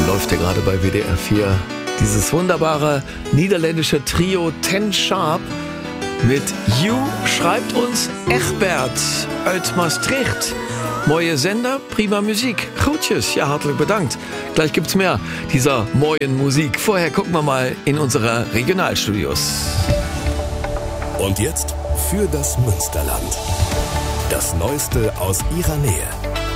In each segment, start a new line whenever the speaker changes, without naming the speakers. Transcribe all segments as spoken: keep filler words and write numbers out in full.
Läuft ja gerade bei W D R vier dieses wunderbare niederländische Trio Ten Sharp mit You, schreibt uns Egbert uit Maastricht. Mooie Sender, prima Musik. Groetjes, ja, hartelijk bedankt. Gleich gibt's mehr dieser mooien Musik. Vorher gucken wir mal in unsere Regionalstudios.
Und jetzt für das Münsterland. Das Neueste aus ihrer Nähe.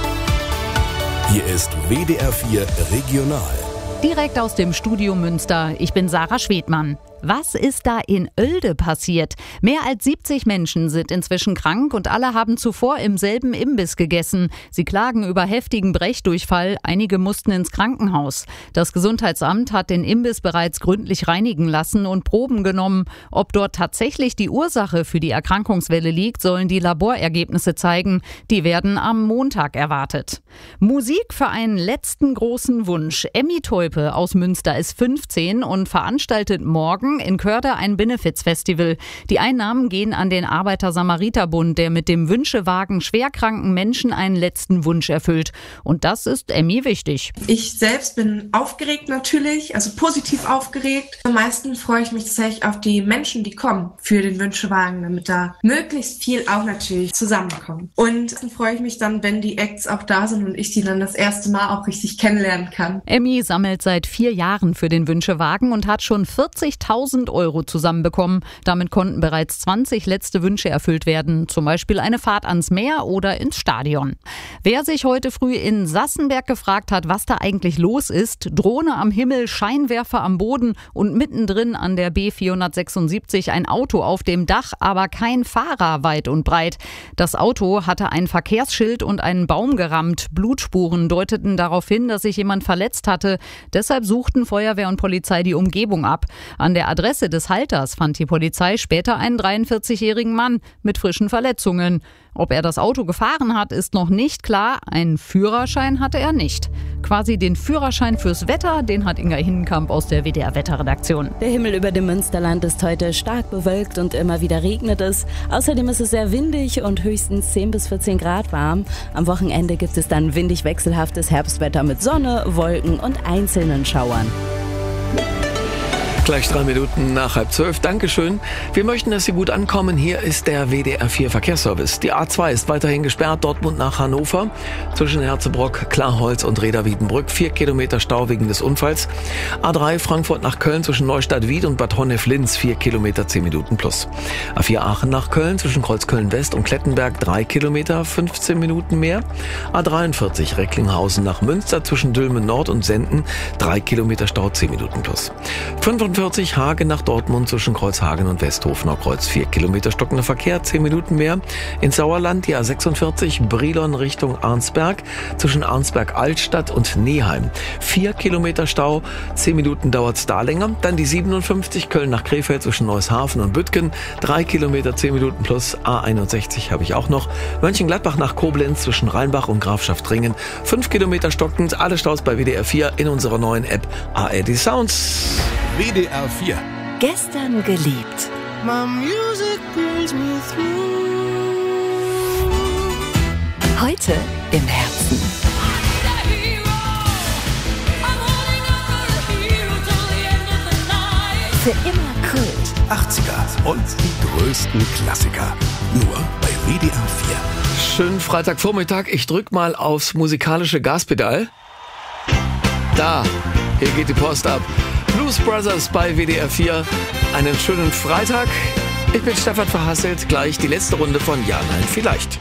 Hier ist W D R vier Regional.
Direkt aus dem Studio Münster. Ich bin Sarah Schwedmann. Was ist da in Oelde passiert? Mehr als siebzig Menschen sind inzwischen krank und alle haben zuvor im selben Imbiss gegessen. Sie klagen über heftigen Brechdurchfall. Einige mussten ins Krankenhaus. Das Gesundheitsamt hat den Imbiss bereits gründlich reinigen lassen und Proben genommen. Ob dort tatsächlich die Ursache für die Erkrankungswelle liegt, sollen die Laborergebnisse zeigen. Die werden am Montag erwartet. Musik für einen letzten großen Wunsch. Emmy Teupe aus Münster ist fünfzehn und veranstaltet morgen in Körde ein Benefizfestival. Die Einnahmen gehen an den Arbeiter-Samariter-Bund, der mit dem Wünschewagen schwerkranken Menschen einen letzten Wunsch erfüllt. Und das ist Emmy wichtig.
Ich selbst bin aufgeregt natürlich, also positiv aufgeregt. Am meisten freue ich mich tatsächlich auf die Menschen, die kommen für den Wünschewagen, damit da möglichst viel auch natürlich zusammenkommt. Und dann freue ich mich dann, wenn die Acts auch da sind und ich die dann das erste Mal auch richtig kennenlernen kann.
Emmy sammelt seit vier Jahren für den Wünschewagen und hat schon vierzigtausend Euro zusammenbekommen. Damit konnten bereits zwanzig letzte Wünsche erfüllt werden, zum Beispiel eine Fahrt ans Meer oder ins Stadion. Wer sich heute früh in Sassenberg gefragt hat, was da eigentlich los ist, Drohne am Himmel, Scheinwerfer am Boden und mittendrin an der B vierhundertsechsundsiebzig ein Auto auf dem Dach, aber kein Fahrer weit und breit. Das Auto hatte ein Verkehrsschild und einen Baum gerammt. Blutspuren deuteten darauf hin, dass sich jemand verletzt hatte. Deshalb suchten Feuerwehr und Polizei die Umgebung ab. An der Adresse des Halters fand die Polizei später einen dreiundvierzigjährigen Mann mit frischen Verletzungen. Ob er das Auto gefahren hat, ist noch nicht klar. Einen Führerschein hatte er nicht. Quasi den Führerschein fürs Wetter, den hat Inga Hinnenkamp aus der W D R-Wetterredaktion.
Der Himmel über dem Münsterland ist heute stark bewölkt und immer wieder regnet es. Außerdem ist es sehr windig und höchstens zehn bis vierzehn Grad warm. Am Wochenende gibt es dann windig wechselhaftes Herbstwetter mit Sonne, Wolken und einzelnen Schauern.
Gleich drei Minuten nach halb zwölf. Dankeschön. Wir möchten, dass Sie gut ankommen. Hier ist der W D R vier Verkehrsservice. Die A zwei ist weiterhin gesperrt, Dortmund nach Hannover. Zwischen Herzebrock, Klarholz und Reda-Wiedenbrück. Vier Kilometer Stau wegen des Unfalls. A drei Frankfurt nach Köln zwischen Neustadt-Wied und Bad Honnef-Linz. Vier Kilometer, zehn Minuten plus. A vier Aachen nach Köln zwischen Kreuzköln-West und Klettenberg. Drei Kilometer, fünfzehn Minuten mehr. A dreiundvierzig Recklinghausen nach Münster zwischen Dülmen Nord und Senden. Drei Kilometer Stau, zehn Minuten plus. fünfundvierzig Hagen nach Dortmund zwischen Kreuzhagen und Westhofener Kreuz. vier Kilometer stockender Verkehr, zehn Minuten mehr. In Sauerland die A sechsundvierzig Brilon Richtung Arnsberg zwischen Arnsberg-Altstadt und Neheim. vier Kilometer Stau, zehn Minuten dauert es da länger. Dann die siebenundfünfzig Köln nach Krefeld zwischen Neushafen und Büttgen. drei Kilometer, zehn Minuten plus. A einundsechzig habe ich auch noch. Mönchengladbach nach Koblenz zwischen Rheinbach und Grafschaft-Ringen. fünf Kilometer stockend. Alle Staus bei W D R vier in unserer neuen App A R D Sounds.
W D R vier.
Gestern geliebt.
My music brings me through.
Heute im Herzen. Für immer Kult.
achtziger und die größten Klassiker. Nur bei W D R vier.
Schönen Freitagvormittag. Ich drück mal aufs musikalische Gaspedal. Da, hier geht die Post ab. Blues Brothers bei W D R vier. Einen schönen Freitag. Ich bin Stefan Verhasselt. Gleich die letzte Runde von Ja, Nein, Vielleicht.